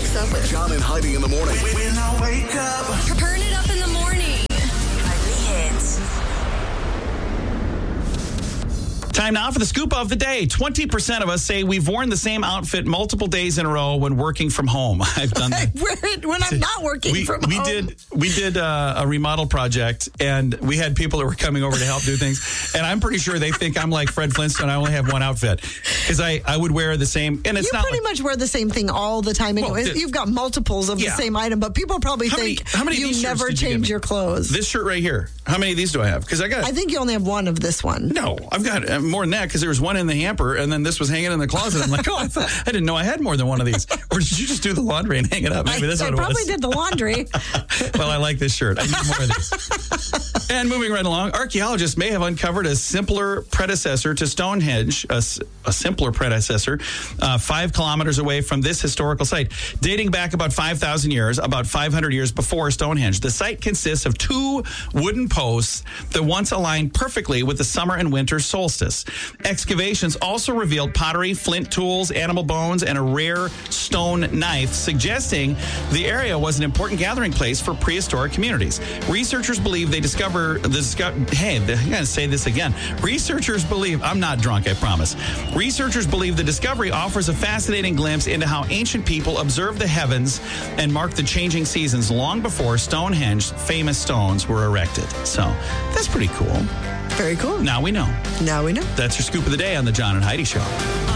wakes up with John and Heidi in the morning. When I wake up. Turn it up in the morning. Heidi Hits. Time now for the scoop of the day. 20% of us say we've worn the same outfit multiple days in a row when working from home. I've done that. When I'm not working from home. We did a remodel project, and we had people that were coming over to help do things. And I'm pretty sure they think I'm like Fred Flintstone. I only have one outfit because I would wear the same. And it's you not pretty much wear the same thing all the time. Anyway. You've got multiples of the same item, but people probably think how many you never change your clothes. This shirt right here. How many of these do I have? Because I think you only have one of this one. No, I've got more than that because there was one in the hamper, and then this was hanging in the closet. I'm like, I didn't know I had more than one of these. Or did you just do the laundry and hang it up? Maybe that's what it was. I probably did the laundry. Well, I like this shirt. I need more of these. And moving right along, archaeologists may have uncovered a simpler predecessor to Stonehenge, a simpler predecessor, 5 kilometers away from this historical site, dating back about 5,000 years, about 500 years before Stonehenge. The site consists of 2 wooden posts that once aligned perfectly with the summer and winter solstice. Excavations also revealed pottery, flint tools, animal bones, and a rare stone knife, suggesting the area was an important gathering place for prehistoric communities. Researchers believe they Hey, I gotta say this again. Researchers believe, I'm not drunk, I promise. Researchers believe the discovery offers a fascinating glimpse into how ancient people observed the heavens and marked the changing seasons long before Stonehenge's famous stones were erected. So that's pretty cool. Very cool. Now we know. Now we know. That's your scoop of the day on the John and Heidi Show.